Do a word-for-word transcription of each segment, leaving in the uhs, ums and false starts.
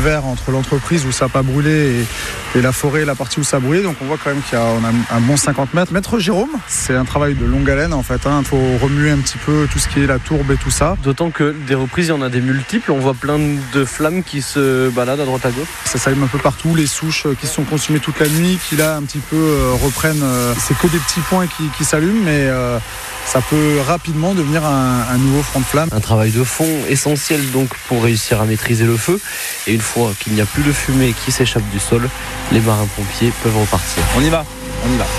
vert entre l'entreprise où ça n'a pas brûlé et, et la forêt, la partie où ça a brûlé. Donc on voit quand même qu'il y a, on a un bon cinquante mètres. Maître Jérôme, c'est un travail de longue haleine en fait. Il hein. faut remuer un petit peu tout ce qui est la tourbe et tout ça. D'autant que des reprises, il y en a des multiples. On voit plein de flammes qui se baladent à droite à gauche. Ça s'allume un peu partout. Les souches qui se sont consumées toute la nuit, qui là un petit peu euh, reprennent. Euh, c'est que des petits points qui, qui s'allument, mais euh, ça peut rapidement devenir un, un nouveau front de flamme. Un travail de fond essentiel donc pour réussir à maîtriser le feu. Et une fois qu'il n'y a plus de fumée qui s'échappe du sol, les marins-pompiers peuvent repartir. On y va, on y va.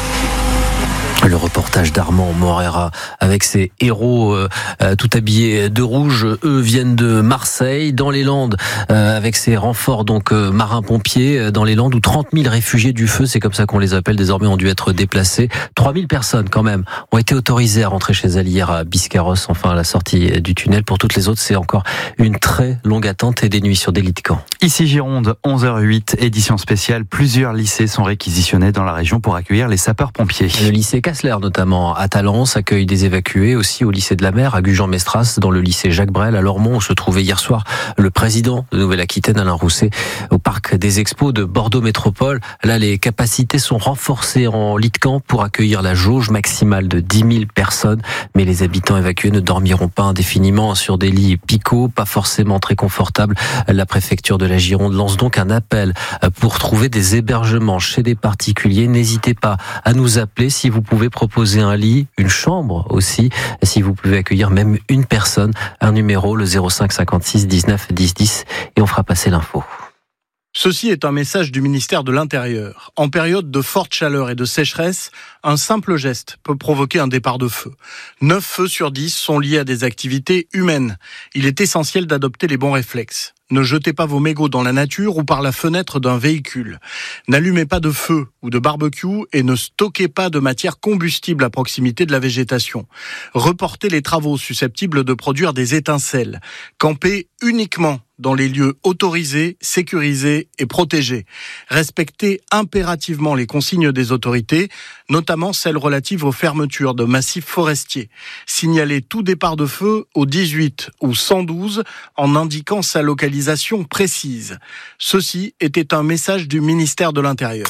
Le reportage d'Armand Morera avec ses héros euh, euh, tout habillés de rouge. Eux viennent de Marseille, dans les Landes, euh, avec ces renforts donc euh, marins-pompiers euh, dans les Landes où trente mille réfugiés du feu, c'est comme ça qu'on les appelle désormais, ont dû être déplacés. trois mille personnes quand même ont été autorisées à rentrer chez elles hier à Biscarrosse, enfin à la sortie du tunnel. Pour toutes les autres, c'est encore une très longue attente et des nuits sur des lits de camp. Ici Gironde, onze heures huit, édition spéciale. Plusieurs lycées sont réquisitionnés dans la région pour accueillir les sapeurs-pompiers. Le lycée Kassler, notamment à Talence, accueille des évacués, aussi au lycée de la Mer, à Gujan-Mestras, dans le lycée Jacques Brel, à Lormont, où se trouvait hier soir le président de Nouvelle-Aquitaine, Alain Rousset, au parc des Expos de Bordeaux Métropole. Là, les capacités sont renforcées en lit de camp pour accueillir la jauge maximale de dix mille personnes. Mais les habitants évacués ne dormiront pas indéfiniment sur des lits picots, pas forcément très confortables. La préfecture de la Gironde lance donc un appel pour trouver des hébergements chez des particuliers. N'hésitez pas à nous appeler si vous pouvez proposer un lit, une chambre aussi, si vous pouvez accueillir même une personne. Un numéro, le zéro cinq cinquante-six dix-neuf dix dix, et on fera passer l'info. Ceci est un message du ministère de l'Intérieur. En période de forte chaleur et de sécheresse, un simple geste peut provoquer un départ de feu. neuf feux sur dix sont liés à des activités humaines. Il est essentiel d'adopter les bons réflexes. Ne jetez pas vos mégots dans la nature ou par la fenêtre d'un véhicule. N'allumez pas de feu ou de barbecue et ne stockez pas de matière combustible à proximité de la végétation. Reportez les travaux susceptibles de produire des étincelles. Campez uniquement dans les lieux autorisés, sécurisés et protégés. Respectez impérativement les consignes des autorités, notamment celles relatives aux fermetures de massifs forestiers. Signalez tout départ de feu au dix-huit ou cent douze en indiquant sa localisation précise. Ceci était un message du ministère de l'Intérieur.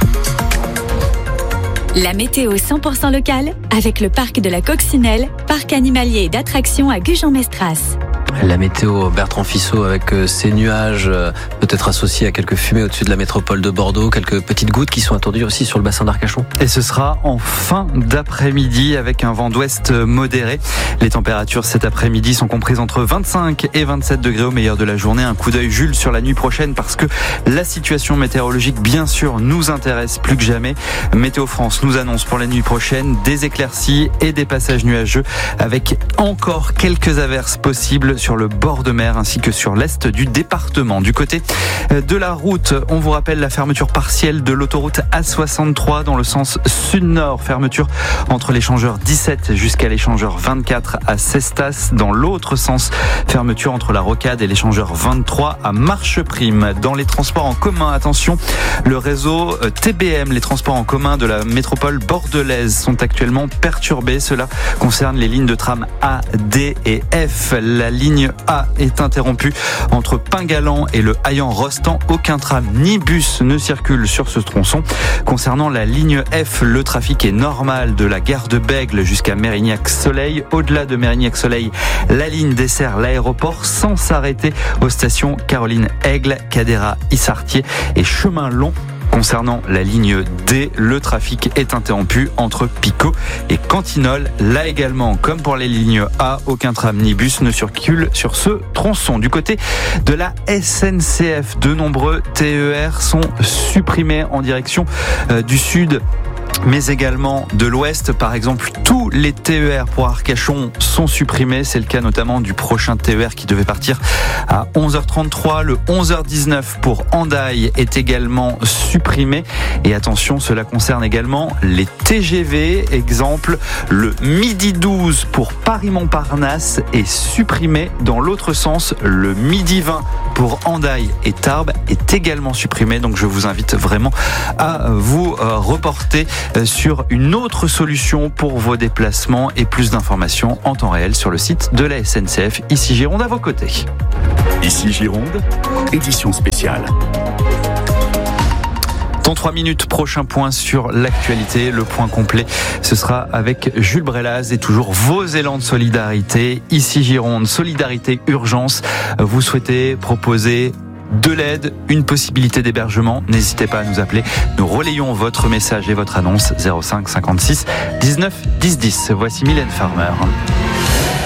La météo cent pour cent locale avec le parc de la Coccinelle, parc animalier et d'attractions à Gujan-Mestras. La météo, Bertrand Fissot, avec ces nuages peut-être associés à quelques fumées au-dessus de la métropole de Bordeaux, quelques petites gouttes qui sont attendues aussi sur le bassin d'Arcachon. Et ce sera en fin d'après-midi avec un vent d'ouest modéré. Les températures cet après-midi sont comprises entre vingt-cinq et vingt-sept degrés au meilleur de la journée. Un coup d'œil, Jules, sur la nuit prochaine parce que la situation météorologique, bien sûr, nous intéresse plus que jamais. Météo France nous annonce pour la nuit prochaine des éclaircies et des passages nuageux avec encore quelques averses possibles sur le bord de mer ainsi que sur l'est du département. Du côté de la route, on vous rappelle la fermeture partielle de l'autoroute A soixante-trois dans le sens sud-nord. Fermeture entre l'échangeur dix-sept jusqu'à l'échangeur vingt-quatre à Cestas. Dans l'autre sens, fermeture entre la Rocade et l'échangeur vingt-trois à Marcheprime. Dans les transports en commun, attention, le réseau T B M, les transports en commun de la métropole bordelaise sont actuellement perturbés. Cela concerne les lignes de tram A, D et F. La ligne A est interrompue entre Pingalan et le Hayan-Rostand. Aucun tram ni bus ne circule sur ce tronçon. Concernant la ligne F, le trafic est normal de la gare de Bègle jusqu'à Mérignac-Soleil. Au-delà de Mérignac-Soleil, la ligne dessert l'aéroport sans s'arrêter aux stations Caroline-Aigle, Cadéra-Issartier et Chemin Long. Concernant la ligne D, le trafic est interrompu entre Picot et Cantinol. Là également, comme pour les lignes A, aucun tram ni bus ne circule sur ce tronçon. Du côté de la S N C F, de nombreux T E R sont supprimés en direction euh, du sud, mais également de l'ouest. Par exemple, tous les T E R pour Arcachon sont supprimés. C'est le cas notamment du prochain T E R qui devait partir à onze heures trente-trois. Le onze heures dix-neuf pour Hendaye est également supprimé. Et attention, cela concerne également les T G V. Exemple, le midi douze pour Paris-Montparnasse est supprimé. Dans l'autre sens, le midi vingt pour Hendaye et Tarbes est également supprimé. Donc je vous invite vraiment à vous reporter sur une autre solution pour vos déplacements et plus d'informations en temps réel sur le site de la S N C F. Ici Gironde à vos côtés. Ici Gironde, édition spéciale. Dans trois minutes, prochain point sur l'actualité. Le point complet, ce sera avec Jules Brelaz et toujours vos élans de solidarité. Ici Gironde, solidarité urgence. Vous souhaitez proposer de l'aide, une possibilité d'hébergement, n'hésitez pas à nous appeler. Nous relayons votre message et votre annonce zéro cinq cinquante-six dix-neuf dix dix. Voici Mylène Farmer.